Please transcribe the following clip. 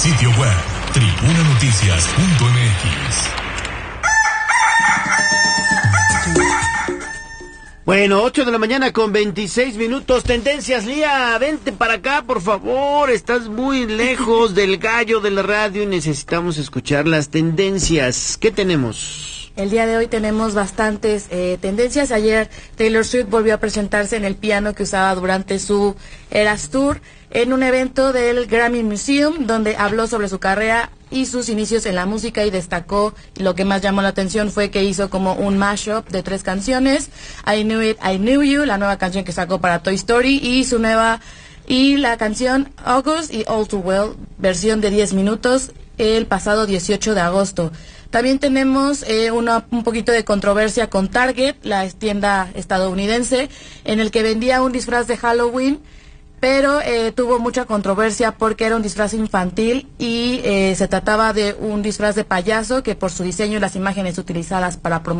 Sitio web tribunanoticias.mx. Bueno, 8 de la mañana con 26 minutos. Tendencias, Lía, vente para acá, por favor. Estás muy lejos del gallo de la radio y necesitamos escuchar las tendencias. ¿Qué tenemos? El día de hoy tenemos bastantes tendencias. Ayer Taylor Swift volvió a presentarse en el piano que usaba durante su Eras Tour en un evento del Grammy Museum, donde habló sobre su carrera y sus inicios en la música y destacó, lo que más llamó la atención fue que hizo como un mashup de 3 canciones, I Knew It, I Knew You, la nueva canción que sacó para Toy Story y la canción August y All Too Well, versión de 10 minutos el pasado 18 de agosto. También tenemos un poquito de controversia con Target, la tienda estadounidense, en el que vendía un disfraz de Halloween, pero tuvo mucha controversia porque era un disfraz infantil y se trataba de un disfraz de payaso que por su diseño y las imágenes utilizadas para promover